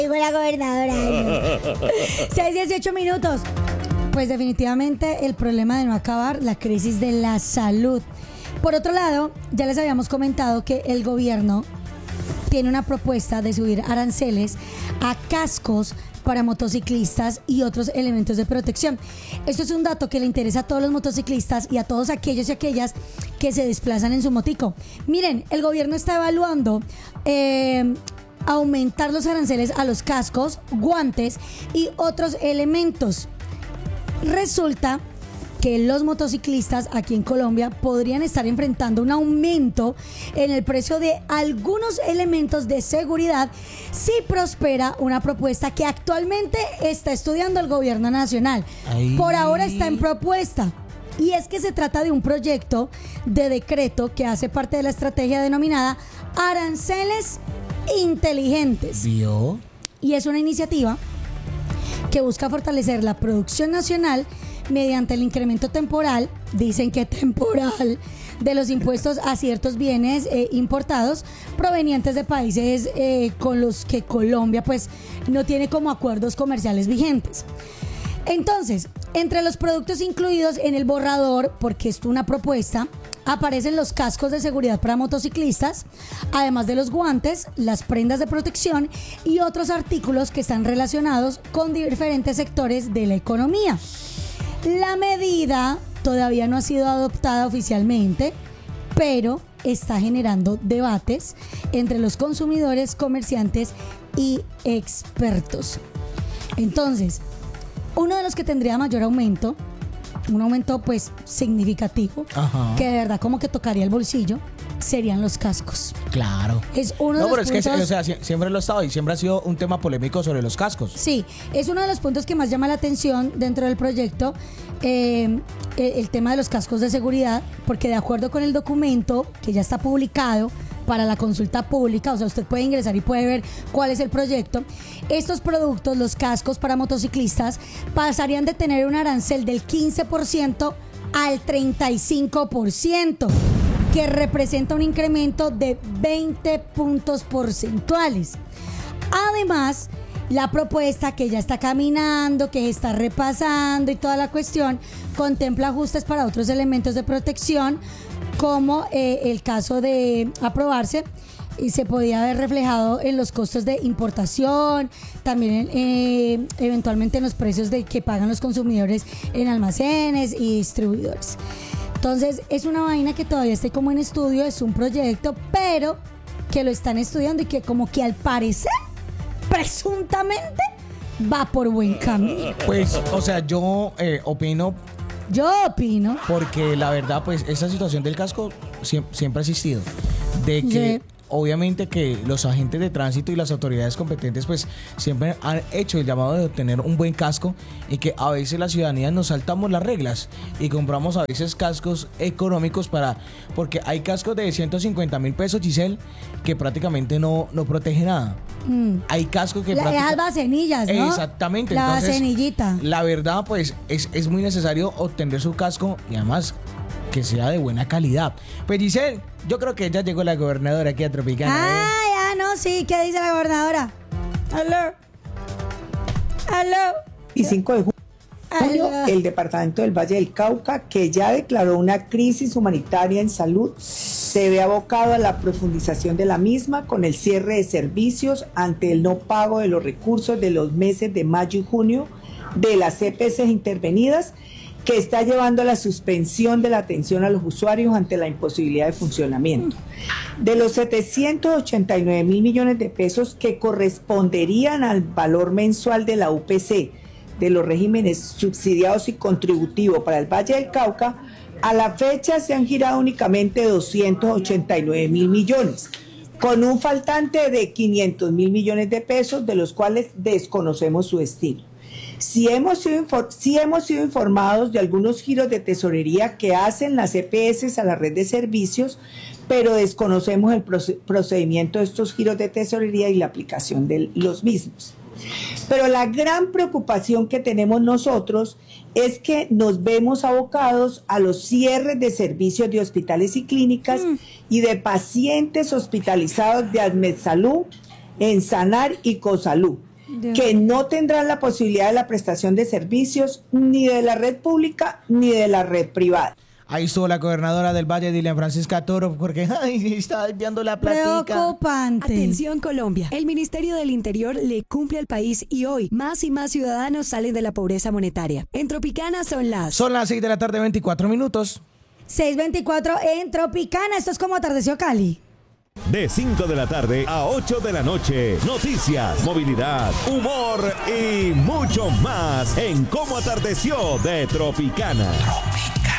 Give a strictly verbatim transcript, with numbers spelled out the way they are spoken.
Digo la gobernadora. seis, dieciocho minutos. Pues definitivamente el problema de no acabar, la crisis de la salud. Por otro lado, ya les habíamos comentado que el gobierno tiene una propuesta de subir aranceles a cascos para motociclistas y otros elementos de protección. Esto es un dato que le interesa a todos los motociclistas y a todos aquellos y aquellas que se desplazan en su motico. Miren, el gobierno está evaluando eh, aumentar los aranceles a los cascos, guantes y otros elementos. Resulta que los motociclistas aquí en Colombia podrían estar enfrentando un aumento en el precio de algunos elementos de seguridad si prospera una propuesta que actualmente está estudiando el gobierno nacional. Ay. Por ahora está en propuesta. Y es que se trata de un proyecto de decreto que hace parte de la estrategia denominada Aranceles Inteligentes. ¿Vio? Y es una iniciativa que busca fortalecer la producción nacional mediante el incremento temporal, dicen que temporal, de los impuestos a ciertos bienes eh, importados provenientes de países eh, con los que Colombia pues no tiene como acuerdos comerciales vigentes. Entonces, entre los productos incluidos en el borrador, porque es una propuesta, aparecen los cascos de seguridad para motociclistas, además de los guantes, las prendas de protección y otros artículos que están relacionados con diferentes sectores de la economía. La medida todavía no ha sido adoptada oficialmente, pero está generando debates entre los consumidores, comerciantes y expertos. Entonces, uno de los que tendría mayor aumento, un aumento pues significativo, Ajá. que de verdad como que tocaría el bolsillo, serían los cascos. Claro. Es uno no, de los pero es puntos... que o sea, siempre lo ha estado y siempre ha sido un tema polémico sobre los cascos. Sí, es uno de los puntos que más llama la atención dentro del proyecto, eh, el tema de los cascos de seguridad, porque de acuerdo con el documento que ya está publicado para la consulta pública, o sea, usted puede ingresar y puede ver cuál es el proyecto, estos productos, los cascos para motociclistas, pasarían de tener un arancel del quince por ciento al treinta y cinco por ciento. Que representa un incremento de veinte puntos porcentuales. Además, la propuesta que ya está caminando, que está repasando y toda la cuestión, contempla ajustes para otros elementos de protección, como eh, el caso de aprobarse, y se podía ver reflejado en los costos de importación, también eh, eventualmente en los precios de que pagan los consumidores en almacenes y distribuidores. Entonces, es una vaina que todavía está como en estudio, es un proyecto, pero que lo están estudiando y que como que al parecer, presuntamente, va por buen camino. Pues, o sea, yo eh, opino... Yo opino. Porque la verdad, pues, esa situación del casco siempre, siempre ha existido. De que... Sí. Obviamente que los agentes de tránsito y las autoridades competentes pues siempre han hecho el llamado de obtener un buen casco y que a veces la ciudadanía nos saltamos las reglas y compramos a veces cascos económicos para porque hay cascos de ciento cincuenta mil pesos, Giselle, que prácticamente no, no protege nada. Mm. Hay cascos que... La, práctica... Las bacenillas, ¿no? Exactamente. La Entonces, bacenillita. La verdad pues es, es muy necesario obtener su casco y además... que sea de buena calidad. Pues Giselle, yo creo que ya llegó la gobernadora aquí a Tropicana. Ah, ¿eh? ya no, sí. ¿Qué dice la gobernadora? Aló. Aló. Y cinco de junio, el departamento del Valle del Cauca, que ya declaró una crisis humanitaria en salud, se ve abocado a la profundización de la misma con el cierre de servicios ante el no pago de los recursos de los meses de mayo y junio de las E P S intervenidas, que está llevando a la suspensión de la atención a los usuarios ante la imposibilidad de funcionamiento. De los setecientos ochenta y nueve mil millones de pesos que corresponderían al valor mensual de la U P C, de los regímenes subsidiados y contributivos para el Valle del Cauca, a la fecha se han girado únicamente doscientos ochenta y nueve mil millones, con un faltante de quinientos mil millones de pesos, de los cuales desconocemos su destino. Sí hemos, sido sí hemos sido informados de algunos giros de tesorería que hacen las E P S a la red de servicios, pero desconocemos el procedimiento de estos giros de tesorería y la aplicación de los mismos. Pero la gran preocupación que tenemos nosotros es que nos vemos abocados a los cierres de servicios de hospitales y clínicas mm. y de pacientes hospitalizados de AdMedSalud, Ensanar y Cosalud, Dios. Que no tendrán la posibilidad de la prestación de servicios ni de la red pública ni de la red privada. Ahí estuvo la gobernadora del Valle, Dilian Francisca Toro, porque ay, está enviando la platica. Preocupante. Atención Colombia, el Ministerio del Interior le cumple al país y hoy más y más ciudadanos salen de la pobreza monetaria. En Tropicana son las... Son las seis de la tarde, veinticuatro minutos. seis veinticuatro en Tropicana. Esto es como atardeció Cali. De cinco de la tarde a ocho de la noche. Noticias, movilidad, humor y mucho más en Cómo Atardeció de Tropicana.